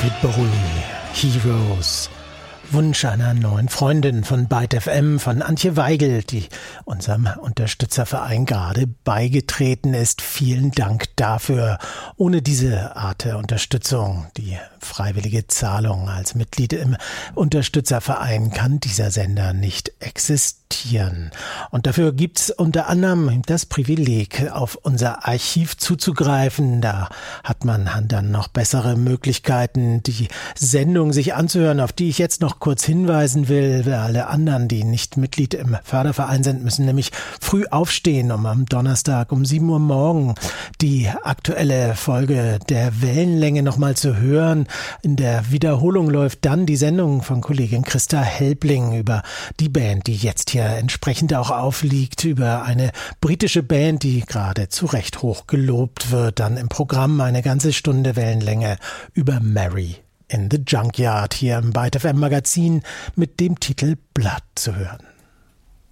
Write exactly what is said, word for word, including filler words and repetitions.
David Bowie, Heroes. Wunsch einer neuen Freundin von Byte F M, von Antje Weigel, die unserem Unterstützerverein gerade beigetreten ist. Vielen Dank dafür. Ohne diese Art der Unterstützung, die freiwillige Zahlung als Mitglied im Unterstützerverein, kann dieser Sender nicht existieren. Und dafür gibt's unter anderem das Privileg, auf unser Archiv zuzugreifen. Da hat man dann noch bessere Möglichkeiten, die Sendung sich anzuhören, auf die ich jetzt noch kurz hinweisen will. Alle anderen, die nicht Mitglied im Förderverein sind, müssen nämlich früh aufstehen, um am Donnerstag um sieben Uhr morgen die aktuelle Folge der Wellenlänge nochmal zu hören. In der Wiederholung läuft dann die Sendung von Kollegin Christa Helbling über die Band, die jetzt hier entsprechend auch aufliegt, über eine britische Band, die gerade zu Recht hoch gelobt wird. Dann im Programm eine ganze Stunde Wellenlänge über Mary in the Junkyard hier im Byte F M Magazin mit dem Titel Blood zu hören.